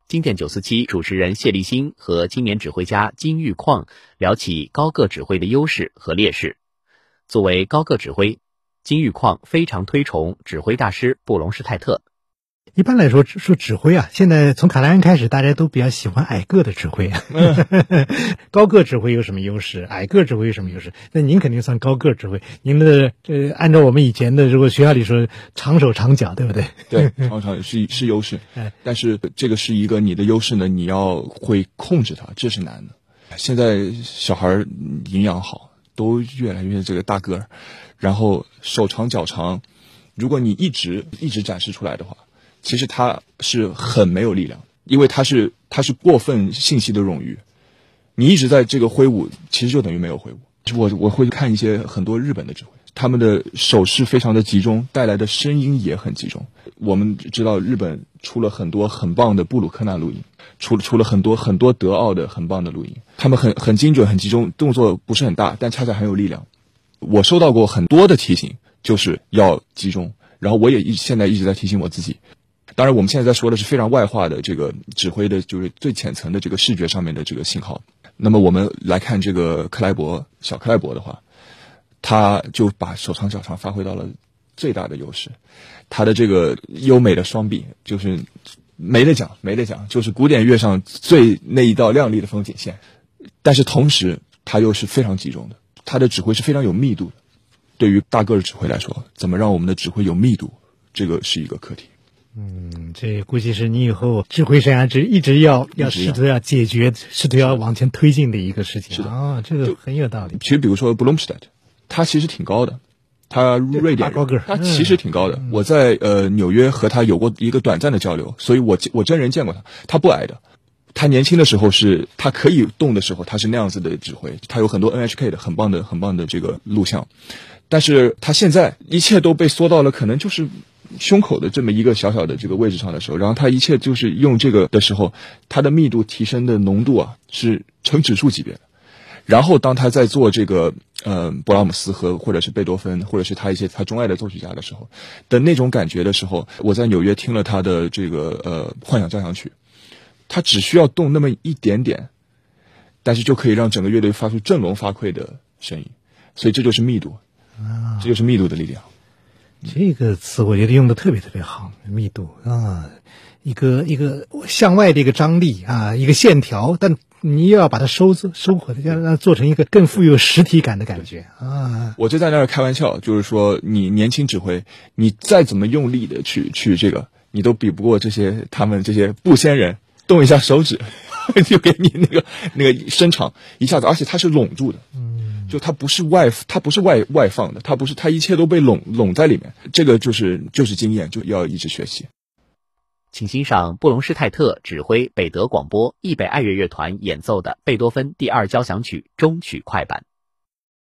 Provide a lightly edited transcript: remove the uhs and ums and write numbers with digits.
经典947主持人谢立新和青年指挥家金玉矿聊起高个指挥的优势和劣势。作为高个指挥，金玉矿非常推崇指挥大师布隆施泰特。 一般来说指挥啊，现在从卡莱恩开始，大家都比较喜欢矮个的指挥。高个指挥有什么优势？矮个指挥有什么优势？那您肯定算高个指挥。您的按照我们以前的如果学校里说，长手长脚，对不对？ 对，长手是优势，但是这个是一个你的优势呢，你要会控制它，这是难的。现在小孩营养好，都越来越这个大个儿，然后手长脚长，如果你一直展示出来的话，其实他是很没有力量，因为他是过分信息的冗余，你一直在这个挥舞，其实就等于没有挥舞。我会看很多日本的指挥，他们的手势非常的集中，带来的声音也很集中。我们知道日本出了很多很棒的布鲁克纳录音，出了很多德奥的很棒的录音，他们很精准很集中，动作不是很大，但恰恰很有力量。我收到过很多的提醒，就是要集中，然后我也现在一直在提醒我自己。当然我们现在在说的是非常外化的这个指挥的，就是最浅层的这个视觉上面的这个信号。那么我们来看这个小克莱伯的话，他就把手长脚长发挥到了最大的优势。他的这个优美的双臂就是没得讲，就是古典乐上最那一道亮丽的风景线。但是同时他又是非常集中的，他的指挥是非常有密度的。对于大个的指挥来说，怎么让我们的指挥有密度，这个是一个课题。 这估计是你以后指挥生涯一直要试图要解决，试图要往前推进的一个事情。 是的啊，这个很有道理。 其实比如说布隆施泰特，他其实挺高的，他瑞典人，他其实挺高的。我在纽约和他有过一个短暂的交流，所以我真人见过他，他不矮的。他年轻的时候他可以动的时候，他是那样子的指挥，他有很多 NHK 的很棒的这个录像。但是他现在一切都被缩到了可能就是胸口的这么一个小小的这个位置上的时候，然后他一切就是用这个的时候，他的密度提升的浓度啊是成指数级别的。然后当他在做这个勃拉姆斯或者是贝多芬或者是他钟爱的作曲家的时候的那种感觉的时候，我在纽约听了他的这个幻想交响曲，他只需要动那么一点点，但是就可以让整个乐队发出振聋发聩的声音。所以这就是密度，这就是密度的力量。 这个词我觉得用的特别特别好，密度啊，一个向外的一个张力啊，一个线条，但你又要把它收回来，让它做成一个更富有实体感的感觉啊。 我就在那儿开玩笑，就是说你年轻指挥，你再怎么用力的去这个，你都比不过他们这些布仙人，动一下手指就给你那个伸长一下子，而且它是拢住的。就它不是外放的，它一切都被拢在里面。这个就是经验，就要一直学习。 请欣赏布隆施泰特指挥北德广播易北爱乐乐团演奏的贝多芬第2交响曲终曲快板。